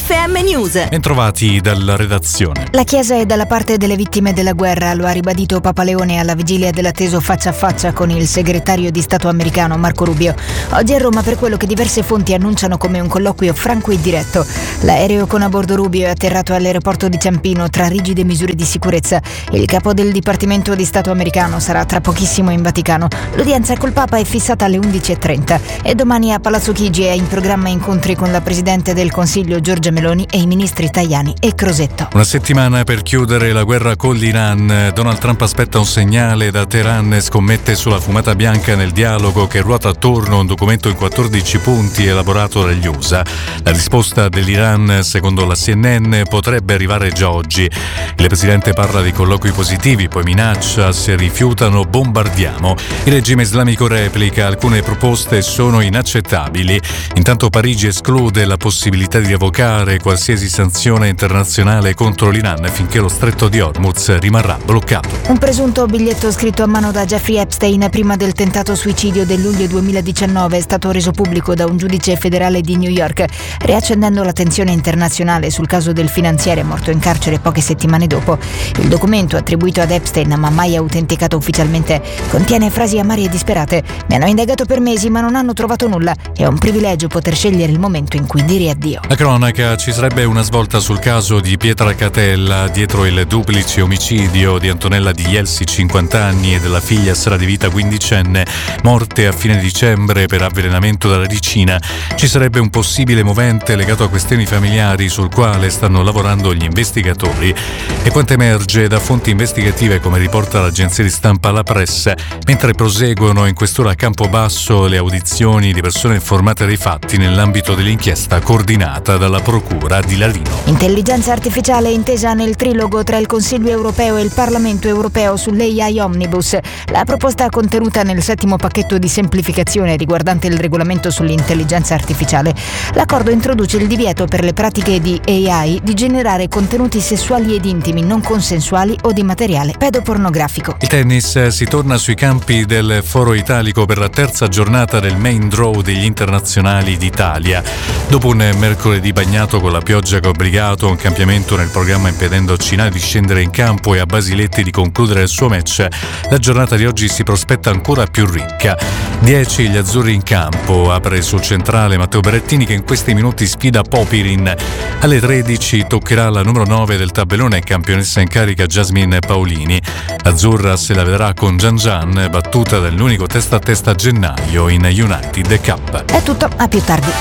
FM News. Bentrovati dalla redazione. La Chiesa è dalla parte delle vittime della guerra, lo ha ribadito Papa Leone alla vigilia dell'atteso faccia a faccia con il segretario di Stato americano Marco Rubio. Oggi a Roma per quello che diverse fonti annunciano come un colloquio franco e diretto. L'aereo con a bordo Rubio è atterrato all'aeroporto di Ciampino tra rigide misure di sicurezza. Il capo del Dipartimento di Stato americano sarà tra pochissimo in Vaticano. L'udienza col Papa è fissata alle 11:30 e domani a Palazzo Chigi è in programma incontri con la Presidente del Consiglio Giorgia Meloni e i ministri Tajani e Crosetto. Una settimana per chiudere la guerra con l'Iran. Donald Trump aspetta un segnale da Teheran, scommette sulla fumata bianca nel dialogo che ruota attorno a un documento in 14 punti elaborato dagli USA. La risposta dell'Iran, secondo la CNN, potrebbe arrivare già oggi. Il presidente parla di colloqui positivi, poi minaccia: se rifiutano bombardiamo. Il regime islamico replica: alcune proposte sono inaccettabili. Intanto Parigi esclude la possibilità di revocare qualsiasi sanzione internazionale contro l'Iran finché lo stretto di Hormuz rimarrà bloccato. Un presunto biglietto scritto a mano da Jeffrey Epstein prima del tentato suicidio del luglio 2019 è stato reso pubblico da un giudice federale di New York, riaccendendo l'attenzione internazionale sul caso del finanziere morto in carcere poche settimane dopo. Il documento, attribuito ad Epstein ma mai autenticato ufficialmente, contiene frasi amare e disperate: mi hanno indagato per mesi ma non hanno trovato nulla, è un privilegio poter scegliere il momento in cui dire addio. La cronaca: ci sarebbe una svolta sul caso di Pietra Catella, dietro il duplice omicidio di Antonella Di Jelsi, 50 anni, e della figlia Sara Di Vita, 15enne, morte a fine dicembre per avvelenamento da radicina. Ci sarebbe un possibile movente legato a questioni familiari sul quale stanno lavorando gli investigatori. E quanto emerge da fonti investigative, come riporta l'agenzia di stampa La Press, mentre proseguono in questura a Campobasso le audizioni di persone informate dei fatti nell'ambito dell'inchiesta coordinata dalla Procura di Larino. Intelligenza artificiale intesa nel trilogo tra il Consiglio europeo e il Parlamento europeo sull'AI Omnibus. La proposta contenuta nel 7° pacchetto di semplificazione riguardante il regolamento sull'intelligenza artificiale. L'accordo introduce il divieto per le pratiche di AI di generare contenuti sessuali ed intimi non consensuali o di materiale pedopornografico. Il tennis: si torna sui campi del Foro Italico per la terza giornata del main draw degli internazionali d'Italia. Dopo un mercoledì bagnato con la pioggia che ha obbligato a un cambiamento nel programma impedendo a Cinai di scendere in campo e a Basiletti di concludere il suo match, la giornata di oggi si prospetta ancora più ricca. 10 gli azzurri in campo, apre sul centrale Matteo Berrettini che in questi minuti sfida Popirin. Alle 13 toccherà la numero 9 del tabellone, campionessa in carica Jasmine Paolini. Azzurra se la vedrà con Gian Gian, battuta dall'unico testa a testa a gennaio in United Cup. È tutto, a più tardi.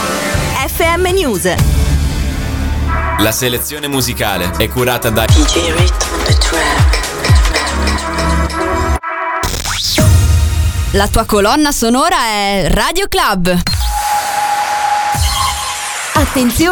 FM News. La selezione musicale è curata da DJ Rhythm on the track. La tua colonna sonora è Radio Club. Attenzione!